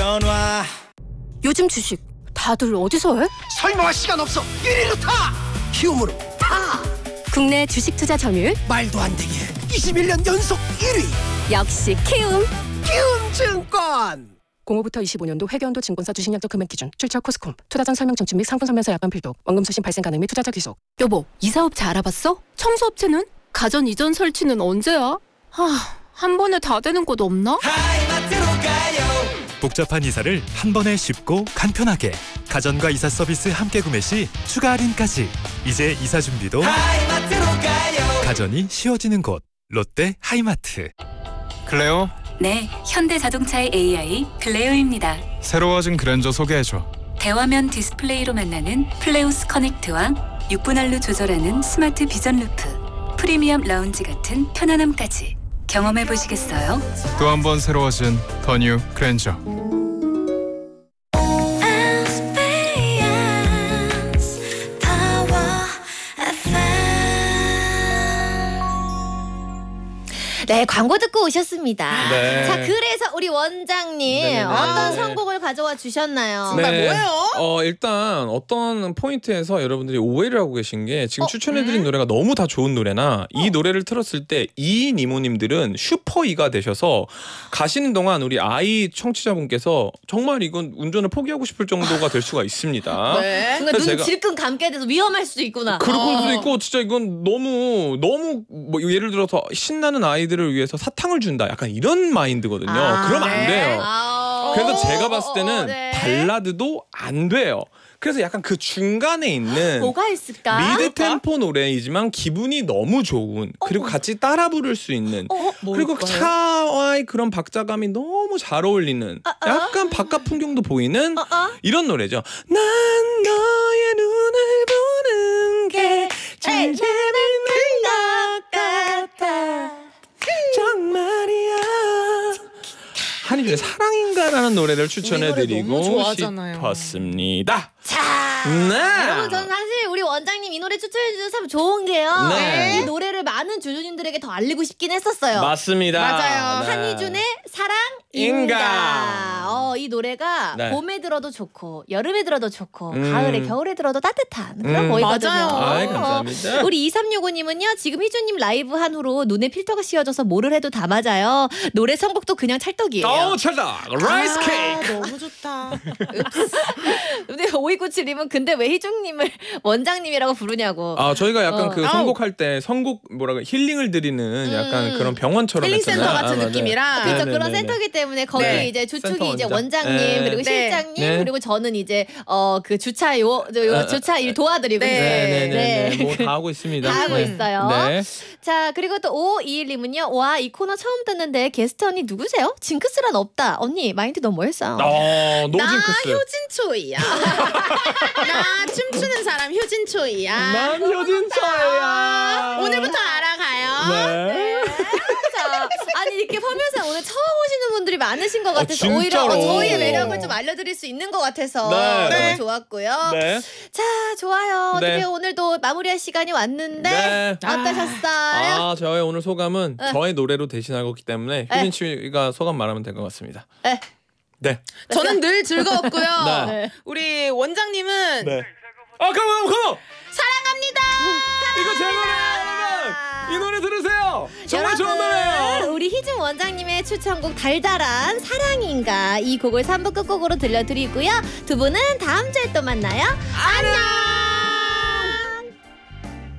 전화. 요즘 주식 다들 어디서 해? 설명할 시간 없어. 1위로 타. 키움으로 타. 국내 주식 투자 점유율 말도 안 되게 21년 연속 1위. 역시 키움. 키움증권. 05부터 25년도 회계연도 증권사 주식약정 금액 기준 출처 코스콤 투자 전 설명 청취 및 상품 설명서 약관 필독 원금 수신 발생 가능 및 투자자 귀속. 여보, 이사업체 알아봤어? 청소업체는? 가전 이전 설치는 언제야? 한 번에 다 되는 곳 없나? 하이마트로 가요. 복잡한 이사를 한 번에 쉽고 간편하게 가전과 이사 서비스 함께 구매 시 추가 할인까지. 이제 이사 준비도 하이마트로 가요. 가전이 쉬워지는 곳 롯데 하이마트. 클레오, 네, 현대자동차의 AI 클레오입니다. 새로워진 그랜저 소개해줘. 대화면 디스플레이로 만나는 플레우스 커넥트와 6분할로 조절하는 스마트 비전 루프, 프리미엄 라운지 같은 편안함까지 경험해보시겠어요? 또 한 번 새로워진 더 뉴 그랜저. 네, 광고 듣고 오셨습니다. 네. 자, 그래서 우리 원장님 네네네. 어떤 선곡을 가져와 주셨나요? 네. 뭐예요? 일단 어떤 포인트에서 여러분들이 오해를 하고 계신 게 지금 추천해드린 노래가 너무 다 좋은 노래나 이 노래를 틀었을 때 이 니모님들은 슈퍼이가 되셔서 가시는 동안 우리 아이 청취자분께서 정말 이건 운전을 포기하고 싶을 정도가 될 수가 있습니다. 네. 순간 눈 질끈 감게 돼서 위험할 수도 있구나. 그럴 수도 있고 진짜 이건 너무 뭐 예를 들어서 신나는 아이들을 위해서 사탕을 준다 약간 이런 마인드거든요. 그러면 안 돼요. 그래서 제가 봤을 때는 발라드도 안 돼요. 그래서 약간 그 중간에 있는 뭐가 있을까? 미드 템포 노래이지만 기분이 너무 좋은 그리고 같이 따라 부를 수 있는 그리고 차와의 그런 박자감이 너무 잘 어울리는 약간 바깥 풍경도 보이는 이런 노래죠. 난 너의 눈을 보는 게 제일 재밌는 것 같아 정말이야. 한이준의 사랑인가라는 노래를 추천해드리고 싶었습니다. 자, 네. 여러분 저는 사실 우리 원장님 이 노래 추천해 주셔서 참 좋은 게요. 네. 이 노래를 많은 주주님들에게 더 알리고 싶긴 했었어요. 맞습니다. 맞아요. 네. 한이준의 사랑인가. 이 노래가 봄에 들어도 좋고 여름에 들어도 좋고 가을에 겨울에 들어도 따뜻한 그런 거이거든요. 맞아요. 감사합니다. 우리 2365님은요. 지금 희준님 라이브 한 후로 눈에 필터가 씌워져서 뭐를 해도 다 맞아요. 노래 선곡도 그냥 찰떡이에요. 찰떡. 라이스 케이크. 너무 좋다. 근데 5297님은 근데 왜 희중님을 원장님이라고 부르냐고. 저희가 약간 그 선곡할 때 선곡 힐링을 드리는 약간 그런 병원처럼 힐링센터 했잖아요. 같은 느낌이라. 그렇죠. 그런 센터기 때문에 거기 이제 주축이 이제 원장님 그리고 실장님 그리고 저는 이제 그 주차 주차 일 도와드리고 네. 뭐 다 하고 있습니다. 다 하고 있어요. 네. 자, 그리고 또 5521님은요. 와, 이 코너 처음 듣는데 게스트 언니 누구세요? 징크스란 없다. 언니 마인드 너무 멋있어요. 노 나 징크스. 효진초이야. 나 춤추는 사람 효진초이야. 난 효진초이야. 오늘부터 알아가요. 네. 자, 아니 이렇게 화면상 오늘 처음 오시는 분들이 많으신 것 같아서 진짜로? 오히려 저희의 매력을 좀 알려드릴 수 있는 것 같아서 너무 좋았고요. 네. 자, 좋아요. 어떻게 오늘도 마무리할 시간이 왔는데 어떠셨어요? 저의 오늘 소감은 저의 노래로 대신하기 때문에 효진 씨가 소감 말하면 될 것 같습니다. 네. 저는 늘 즐거웠고요. 우리 원장님은 컴온! 사랑합니다. 이거 제 노래예요, 여러분. 이 노래 들으세요. 정말 좋은 노래예요. 우리 희중 원장님의 추천곡 달달한 사랑인가 이 곡을 3부 끝곡으로 들려드리고요. 두 분은 다음 주에 또 만나요. 안녕.